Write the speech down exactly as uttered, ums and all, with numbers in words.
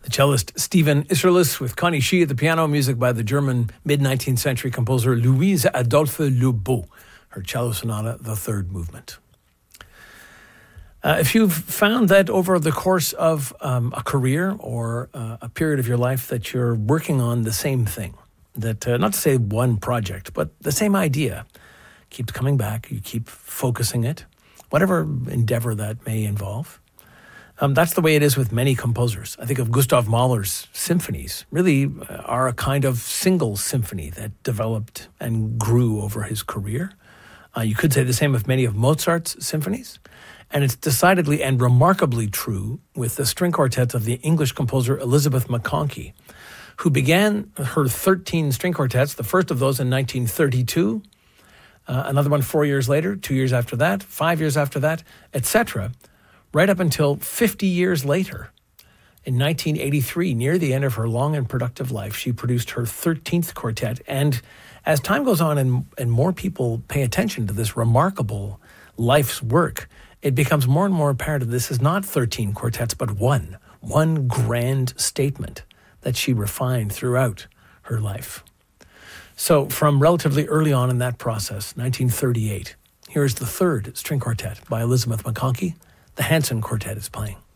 The cellist Stephen Isserlis with Connie Shee at the piano, music by the German mid-nineteenth century composer Louise Adolphe Lebeau, her cello sonata, the third movement. Uh, if you've found that over the course of um, a career or uh, a period of your life that you're working on the same thing, that uh, not to say one project, but the same idea keeps coming back, you keep focusing it, whatever endeavor that may involve, Um, that's the way it is with many composers. I think of Gustav Mahler's symphonies really are a kind of single symphony that developed and grew over his career. Uh, you could say the same of many of Mozart's symphonies. And it's decidedly and remarkably true with the string quartets of the English composer Elizabeth McConkie, who began her thirteen string quartets, the first of those in nineteen thirty-two, uh, another one four years later, two years after that, five years after that, et cetera, right up until fifty years later. In nineteen eighty-three, near the end of her long and productive life, she produced her thirteenth quartet. And as time goes on and, and more people pay attention to this remarkable life's work, it becomes more and more apparent that this is not thirteen quartets, but one, one grand statement that she refined throughout her life. So from relatively early on in that process, nineteen thirty-eight, here's the third string quartet by Elizabeth McConkie. The Hanson Quartet is playing.